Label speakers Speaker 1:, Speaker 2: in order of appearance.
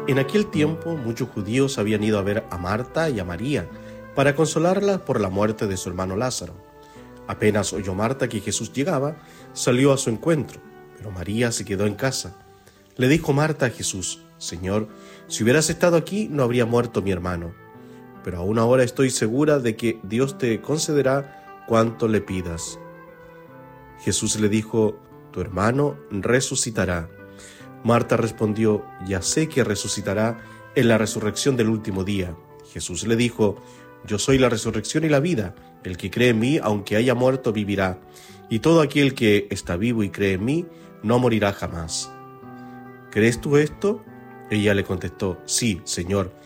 Speaker 1: En aquel tiempo muchos judíos habían ido a ver a Marta y a María para consolarlas por la muerte de su hermano Lázaro. Apenas oyó Marta que Jesús llegaba, salió a su encuentro, pero María se quedó en casa. Le dijo Marta a Jesús: Señor, si hubieras estado aquí no habría muerto mi hermano. Pero aún ahora estoy segura de que Dios te concederá cuanto le pidas. Jesús le dijo: Tu hermano resucitará. Marta respondió: Ya sé que resucitará en la resurrección del último día. Jesús le dijo: Yo soy la resurrección y la vida. El que cree en mí, aunque haya muerto, vivirá. Y todo aquel que está vivo y cree en mí, no morirá jamás. ¿Crees tú esto? Ella le contestó: Sí, Señor,